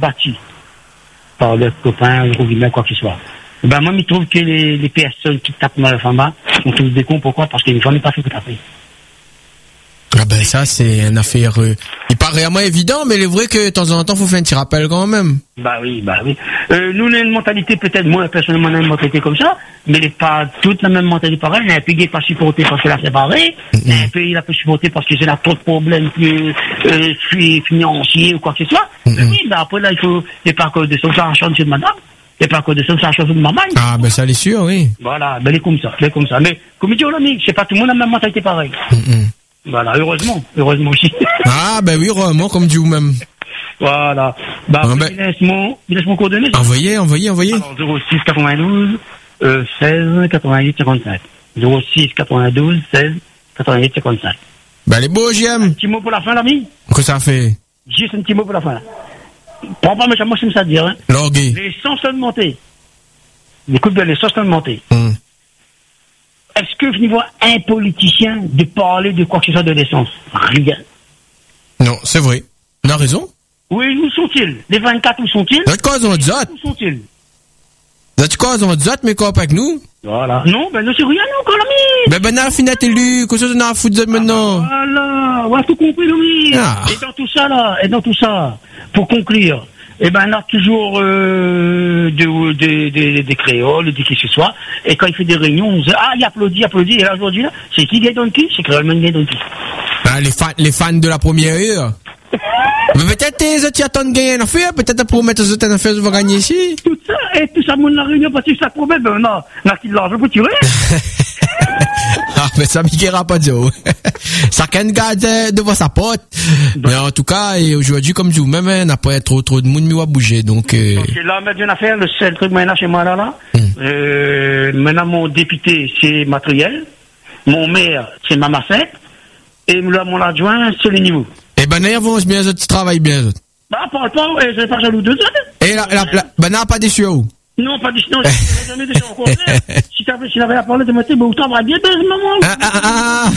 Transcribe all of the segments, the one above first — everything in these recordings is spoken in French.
battus par leurs copains, ou quoi que ce soit. Ben, moi, je trouve que les personnes qui tapent dans la femme, sont tous des cons. Pourquoi? Parce qu'une femme n'est pas fait pour taper. Ah ben ça c'est une affaire il paraît vraiment évident, mais il est vrai que de temps en temps faut faire un petit rappel quand même. Bah oui. Nous on a une mentalité, peut-être moi personnellement on a une mentalité comme ça, mais elle n'est pas toute la même mentalité pareille. Il y a un pays qui n'est pas supporté parce qu'elle a séparé, il y a un pays qui a pas supporté parce que c'est là trop de problèmes financiers ou quoi que ce soit. Mais oui, bah après là il faut, il n'y a pas que de ça, ça a changé de madame. Il n'y a pas que de ça, ça a changé de maman. Ah ben ça l'est sûr, oui. Voilà, ben elle est comme ça. Mais comme il dit l'ami, c'est pas tout le monde a la même mentalité pareille. Voilà, heureusement aussi. Ah, ben oui, heureusement, comme dit vous-même. Voilà. Bah, il laisse mon coordonnée. Envoyez. Alors, 06 92, 16, 88, 55. 06 92, 16, 88, 55. Ben, les beaux, j'aime. Un petit mot pour la fin, l'ami? Qu'est-ce que ça fait? Juste un petit mot pour la fin. Prends pas méchamment, c'est ça à dire, hein. L'orgueil. Les sens sont montés. Écoute bien, les sens sont montés. Est-ce que je vois un politicien de parler de quoi que ce soit de l'essence? Rien. Non, c'est vrai. On a raison. Oui, où sont-ils? Les 24, où sont-ils? Vous êtes quoi, ils ont dit? Où sont-ils? Vous êtes quoi, ils ont dit, mais quoi, avec nous? Voilà. Non, ben, ne c'est rien, non, encore, l'ami. Ben, on a fini d'être élu. Qu'est-ce qu'on a à foutre maintenant? Voilà. On a tout compris, l'ami. Et dans tout ça, pour conclure, eh ben, on a toujours des créoles, des qui que ce soit. Et quand il fait des réunions, on se dit, il applaudit. Et là, aujourd'hui, là, c'est qui gagne dans le qui? C'est créolement gagne dans le qui. Ah, les fans de la première heure. Mais peut-être les autres attendent de gagner une affaire, peut-être pour mettre les autres affaires, vous allez gagner ici. Tout ça, mon la réunion, parce que ça promet, ben, on a qu'il de l'argent pour tirer. Ah, mais ça m'équera pas Joe. Chacun garde devant sa porte. Mais en tout cas, et aujourd'hui, comme je vous même, n'a pas trop de monde qui va bouger, donc, là, mais une affaire, le seul truc maintenant chez moi, là. Maintenant, mon député, c'est Matériel. Mon maire, c'est Mamassette. Et mon adjoint, c'est le niveau. Eh ben, il avance bien, tu travailles bien, Bah, parle pas, je vais pas jaloux de ça. Et ben, n'a pas déçu, où? Non, pas déçu, non, j'ai jamais déçu encore. Si t'avais à parler de moi, ben, autant va bien, ce moment.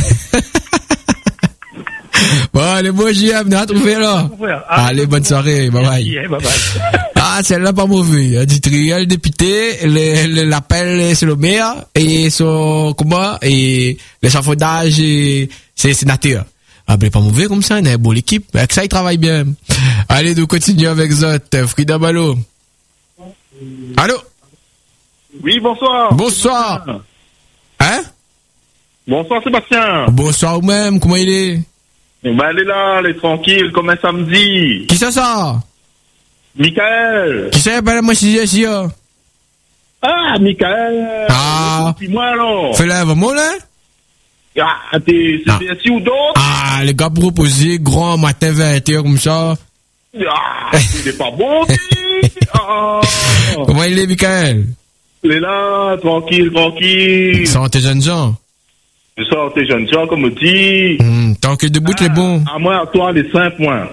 Bon, les beaux JM, on a trouvé, là. Allez, bonne soirée, bye bye. Ah, celle-là, pas mauvais. Industriel, député, l'appel, c'est le maire, et son, et l'échafaudage, c'est sénateur. Ah, ben, pas mauvais comme ça, on a une bonne équipe. Avec ça, il travaille bien. Allez, nous continuons avec Zot, Frida Balo. Allô? Oui, bonsoir. Bonsoir. Hein? Bonsoir, Sébastien. Bonsoir, vous-même, comment il est? Ben, elle est là, elle est tranquille, comme un samedi. Qui c'est ça? Michael. Qui c'est, ben, moi, ici, Ah, Michael. Ah. Puis moi, alors. Fais-le, vraiment, là? Ah, c'est BSI ou d'autres? Ah, les gars proposés, grand matin 20h, comme ça. Ah, il est pas bon, ah. Comment il est, Michael? Il est là, tranquille. Sans tes jeunes gens? Je sors tes jeunes gens, comme on dit. Tant que debout, c'est bon. À moi, à toi, les 5 points.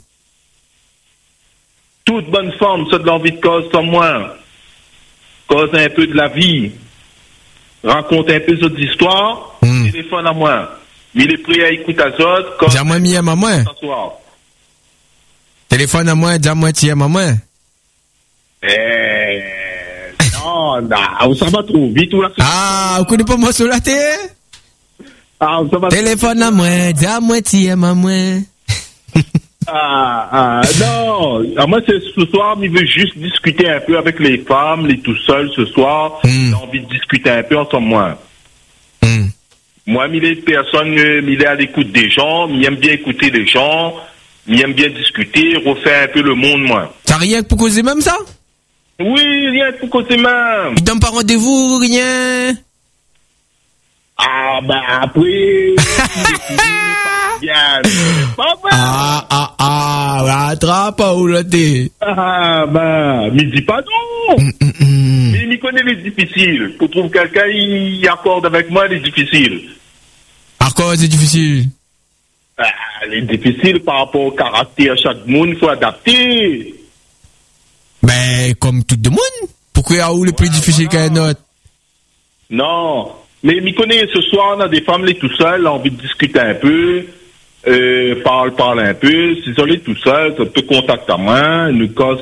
Toute bonne forme, ça de l'envie de cause comme moi. Cause un peu de la vie. Raconte un peu cette histoire. Téléphone à moi. Il est prêt à écouter à autres. Dis-moi, mi à maman. Téléphone à moi, dis-moi, tu à maman. Non, ça va trop vite. Ah, vous connaissez pas moi sur la télé? Ah, ça va. Téléphone à moi, dis-moi, tu à maman. Non. Moi, c'est ce soir, il veut juste discuter un peu avec les femmes, les tout seuls ce soir. J'ai envie de discuter un peu ensemble, moi. Moi, il est personne, il est à l'écoute des gens, il aime bien écouter les gens, il aime bien discuter, refaire un peu le monde, moi. T'as rien pour causer même ça? Oui, rien pour causer même. Il donne pas rendez-vous, rien? Ah, ben, après, attrape, où là t'es? Mais dis pas non. Mais il connaît les difficiles. Pour trouver quelqu'un, il accorde avec moi les difficiles. À quoi c'est difficile? Les difficiles par rapport au caractère, chaque monde, il faut adapter. Ben, comme tout le monde. Pourquoi il y a où le plus difficile qu'un autre? Non. Mais il connaît ce soir, on a des femmes, les tout seules, envie de discuter un peu, parle un peu. Si on est tout seul, ça peut contacter à moi, nous cause